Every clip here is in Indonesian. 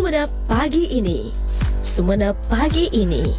Sumenep Pagi Ini. Sumenep Pagi Ini.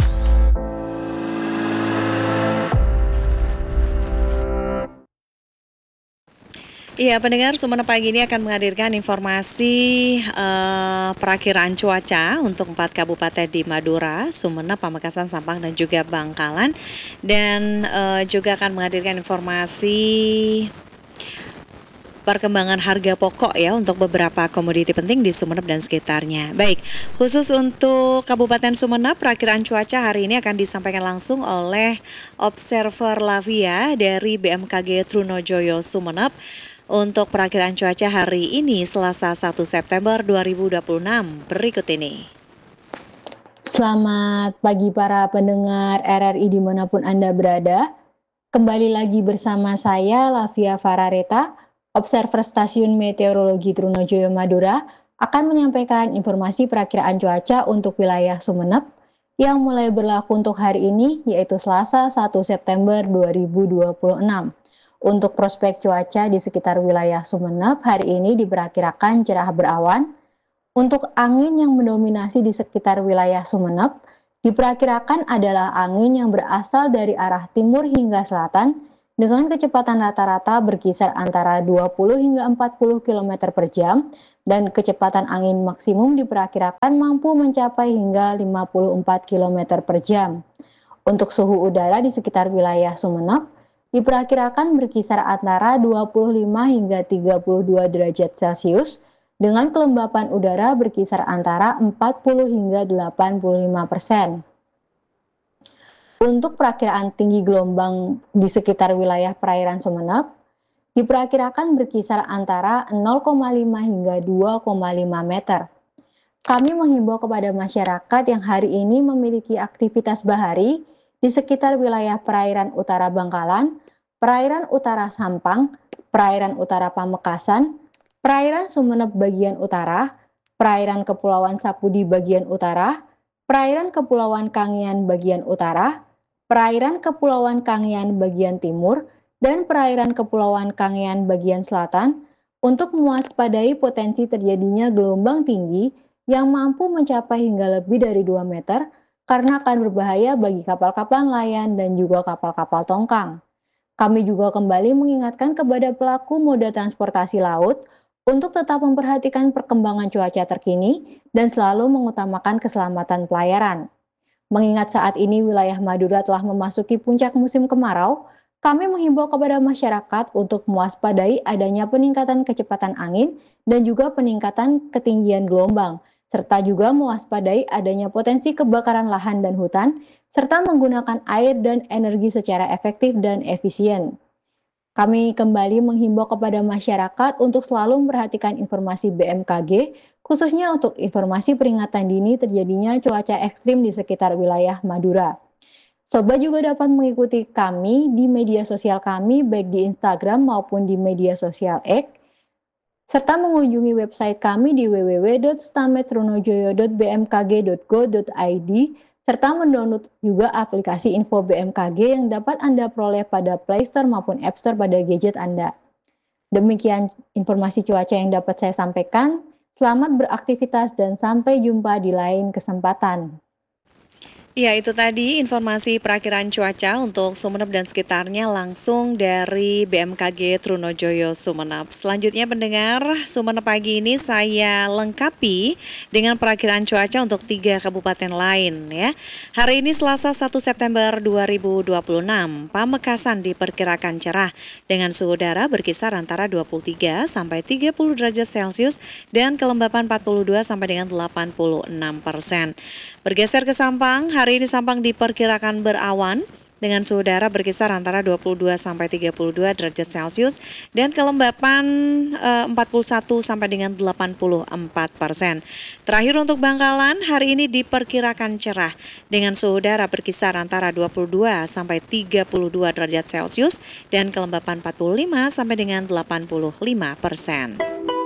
Iya, pendengar Sumenep Pagi ini akan menghadirkan informasi perakiraan cuaca untuk 4 kabupaten di Madura, Sumenep, Pamekasan, Sampang, dan juga Bangkalan. Dan juga akan menghadirkan informasi perkembangan harga pokok ya untuk beberapa komoditi penting di Sumenep dan sekitarnya. Baik, khusus untuk Kabupaten Sumenep, perakiraan cuaca hari ini akan disampaikan langsung oleh Observer Lavia dari BMKG Trunojoyo Sumenep. Untuk perakiraan cuaca hari ini Selasa 1 September 2026 berikut ini. Selamat pagi para pendengar RRI dimanapun Anda berada. Kembali lagi bersama saya Lavia Farareta, Observer Stasiun Meteorologi Trunojoyo Madura, akan menyampaikan informasi perakiraan cuaca untuk wilayah Sumenep yang mulai berlaku untuk hari ini, yaitu Selasa 1 September 2026. Untuk prospek cuaca di sekitar wilayah Sumenep hari ini diperkirakan cerah berawan. Untuk angin yang mendominasi di sekitar wilayah Sumenep diperkirakan adalah angin yang berasal dari arah timur hingga selatan dengan kecepatan rata-rata berkisar antara 20 hingga 40 km per jam dan kecepatan angin maksimum diperkirakan mampu mencapai hingga 54 km per jam. Untuk suhu udara di sekitar wilayah Sumenep diperkirakan berkisar antara 25 hingga 32 derajat Celcius dengan kelembapan udara berkisar antara 40 hingga 85%. Untuk perakiraan tinggi gelombang di sekitar wilayah perairan Sumenep diperkirakan berkisar antara 0,5 hingga 2,5 meter. Kami menghimbau kepada masyarakat yang hari ini memiliki aktivitas bahari di sekitar wilayah perairan utara Bangkalan, perairan utara Sampang, perairan utara Pamekasan, perairan Sumenep bagian utara, perairan Kepulauan Sapudi bagian utara, perairan Kepulauan Kangean bagian utara, perairan Kepulauan Kangean bagian timur, dan perairan Kepulauan Kangean bagian selatan untuk mewaspadai potensi terjadinya gelombang tinggi yang mampu mencapai hingga lebih dari 2 meter karena akan berbahaya bagi kapal-kapal nelayan dan juga kapal-kapal tongkang. Kami juga kembali mengingatkan kepada pelaku moda transportasi laut untuk tetap memperhatikan perkembangan cuaca terkini dan selalu mengutamakan keselamatan pelayaran. Mengingat saat ini wilayah Madura telah memasuki puncak musim kemarau, kami menghimbau kepada masyarakat untuk mewaspadai adanya peningkatan kecepatan angin dan juga peningkatan ketinggian gelombang, serta juga mewaspadai adanya potensi kebakaran lahan dan hutan, serta menggunakan air dan energi secara efektif dan efisien. Kami kembali menghimbau kepada masyarakat untuk selalu memperhatikan informasi BMKG, khususnya untuk informasi peringatan dini terjadinya cuaca ekstrim di sekitar wilayah Madura. Sobat juga dapat mengikuti kami di media sosial kami, baik di Instagram maupun di media sosial X, serta mengunjungi website kami di www.stametrunojoyo.bmkg.go.id serta mendownload juga aplikasi info BMKG yang dapat Anda peroleh pada Play Store maupun App Store pada gadget Anda. Demikian informasi cuaca yang dapat saya sampaikan. Selamat beraktivitas dan sampai jumpa di lain kesempatan. Ya, itu tadi informasi perakiraan cuaca untuk Sumenep dan sekitarnya langsung dari BMKG Trunojoyo Sumenep. Selanjutnya pendengar, Sumenep pagi ini saya lengkapi dengan perakiraan cuaca untuk 3 kabupaten lain ya. Hari ini Selasa 1 September 2026, Pamekasan diperkirakan cerah dengan suhu udara berkisar antara 23 sampai 30 derajat Celcius dan kelembapan 42 sampai dengan 86%. Bergeser ke Sampang, hari ini Sampang diperkirakan berawan dengan suhu udara berkisar antara 22 sampai 32 derajat Celcius dan kelembapan 41 sampai dengan 84%. Terakhir untuk Bangkalan, hari ini diperkirakan cerah dengan suhu udara berkisar antara 22 sampai 32 derajat Celcius dan kelembapan 45 sampai dengan 85%.